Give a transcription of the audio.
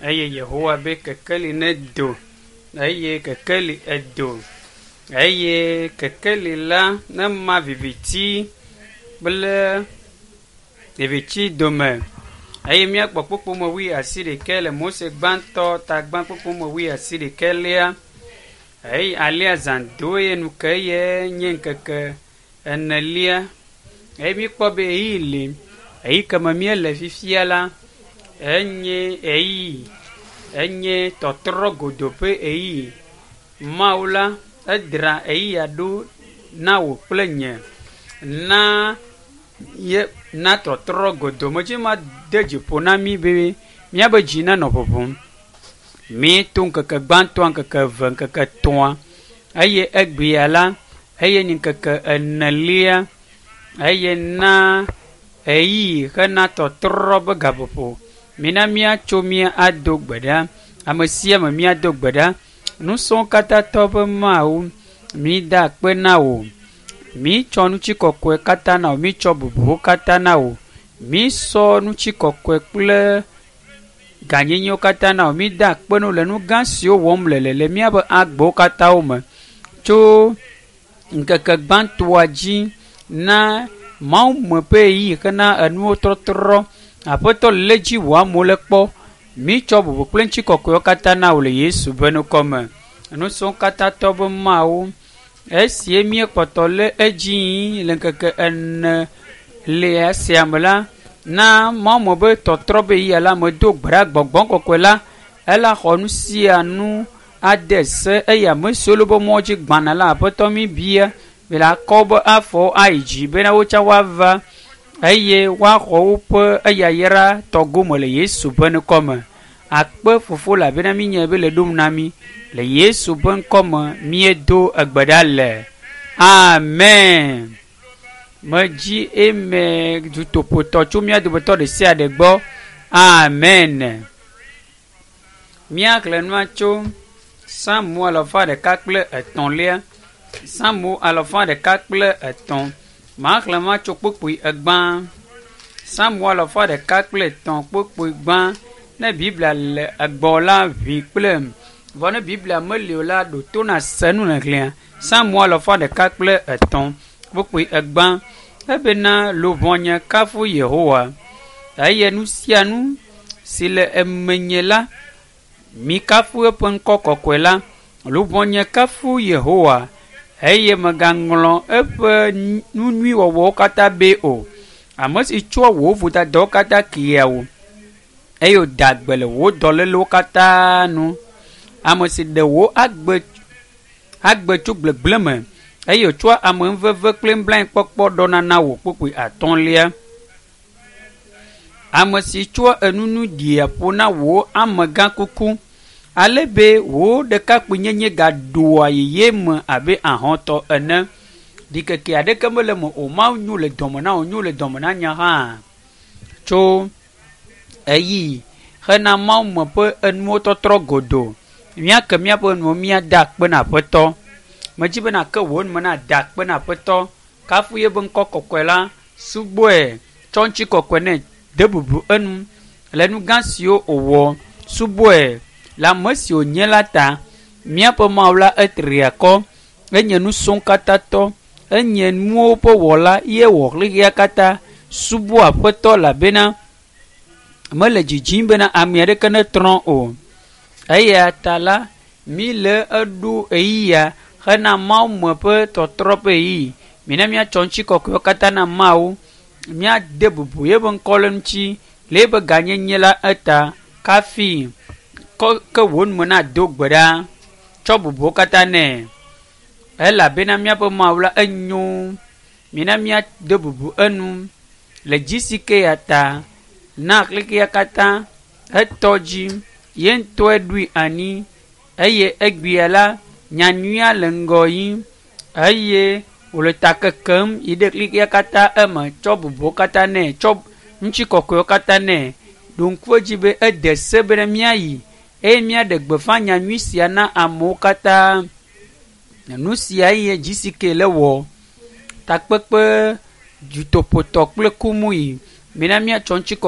eye Yehowa be kekeli ne do eye kekeli edo eye kekeli la ne ma viviti kple viviti dome eye míakpɔ kpokpomewi asi ɖeke le Mose gbãtɔ tagbã kpokpomewi asi ɖeke lia eye alia zãdo eye nu ke eye nye ŋkeke enelia eye míkpɔ be eyi li eyi keme míele fifia la enye tɔtrɔ godoƒe eyi Mawu la edra eyi ya ɖo na wò kple nye na tɔtrɔ godo medzi ma de dziƒo na mí be míabe dzi nenɔ ʋuʋum mí to ŋkeke gbãtɔa ŋkeke eve ŋkeke etɔ̃a eye egbea la eye nye ŋkeke enelia eye na eyi hena tɔtrɔ be gaƒoƒo mina míatso mía ado gbe ɖa ame sia ame míado gbe ɖa nusrɔ̃ katã tɔ be Mawu mí da akpe na wò mí tsɔ nutsi kɔkɔe katã na wò mí tsɔ bubuwo katã na wò mí sɔ nutsi kɔkɔe kple gãnyenyewo katã na wò mí da akpe na wò le nu gã siwo wɔm le míabe agbewo katãwo me tso ŋkeke gbãtɔa dzi na Mawu me ƒe yi hena enuwo trɔtrɔ aƒetɔ le dzi wò amewo le kpɔ mí tsɔ bubu kple ŋutsi kɔkɔewo katã na wò le Yesu be nukɔ me nusrɔ̃ katã tɔ be Mawu esie míekpɔtɔ le edzi le ŋkeke ene le sia me la na Mawu me be tɔtrɔ be yia la me do gbe ɖa gbɔgbɔ kɔkɔe la ela xɔ nu sia nu ade se eye ame siwo le be mɔ dzi gbãna la aƒetɔ mí bia be la kɔ be afɔ ayi dzi bena wotsã woava eye woaxɔ woƒe eyayra tɔgome le Yesu be ŋkɔ me akpe fofo labena mí nye be le ɖom na mí le Yesu be ŋkɔ me míedo egbe ɖa le amen medzi eme dutoƒotɔ tso mía dometɔ ɖe sia ɖe gbɔ amen míaxlẽ nua tso Samu 103 Samu 103 maxlẽ ma tso kpokpoe egbã Samu 103 kpokpoe gbã ne Biblia le egbɔ la ʋi kple vɔ ne Biblia meli o la ɖo to na se nu nexlẽa Samu 103 kpokpoe egbã ebena lobɔnye kafu Yehowa eye nu sia nu si le emenye la mi kafu eƒe ŋkɔ kɔkɔe la lobɔnye kafu Yehowa eye megaŋlɔ eƒe nu nyui wɔwɔwo katã be o ame si tsɔa wò vodadawo katã kia wò eye wòda gbe le wò dɔlélewo katã nu ame si ɖe wò agbe tso gblegblẽ me eye wòtsɔa ame ŋveve kple nublanuikpɔkpɔ ɖɔna na wò kpokpoe 5 ame si tsɔa enunu ɖia ƒo na wò amegã kuku ale be wò ɖekakpuinyenye gaɖoa yeye me abe ahɔtɔ ene ɖikeke aɖeke mele me o Mawu nyo le dɔme na wò nyo le dɔme na nya hã tso eyi hena Mawu me ƒe enuwo tɔtrɔ godo míake míaƒe nuwo míada akpe na aƒetɔ medzi bena ke wò nume na da akpe na aƒetɔ kafu ye be ŋkɔ kɔkɔe la subɔe tsɔ ŋutsi kɔkɔe nɛ de bubu enu le nu gã siwo wòwɔ subɔe le ame si wònye la ta míaƒe Mawu la etri akɔ enye nusrɔ̃ katã tɔ enye nuwo ƒe wɔla ye wɔ xlẽxea katã subɔ aƒetɔ labena mele dzidzim bena ame aɖeke netrɔ o eya ta la mí le eɖo eyia hena Mawu me ƒe tɔtrɔ ƒe eyi mina míatsɔ ŋutsi kɔkɔewo katã na Mawu míade bubu ye be ŋkɔ le ŋutsi le ye be gãnyenye la eta kafi ke wò nume na do gbe ɖa tsɔ bubuwo katã nɛ elabena míaƒe Mawu la enyo mina míade bubu enu le dzi si ke ya ta na xlẽxea katã etɔ dzi ye ŋutɔe ɖoe anyi eye egbea la nyanyuia le ŋgɔ yi eye wòle ta kekem yi ɖe xlẽxea katã eme tsɔ bubuwo katã nɛ tsɔ ŋutsi kɔkɔewo katã nɛ ɖo ŋku edzi be ede se be ne míayi eye míaɖe gbeƒã nyanyui sia na amewo katã nu sia ye dzi si ke le wɔ takpekpe dutoƒotɔ kple kumui mina míatsɔ ŋutsi